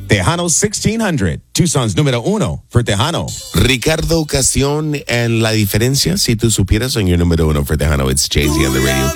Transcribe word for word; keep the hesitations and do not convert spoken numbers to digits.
Tejano sixteen hundred, Tucson's número uno for Tejano. Ricardo Ocasión, en la diferencia, si tú supieras, on your número uno for Tejano, it's Jay-Z on the radio.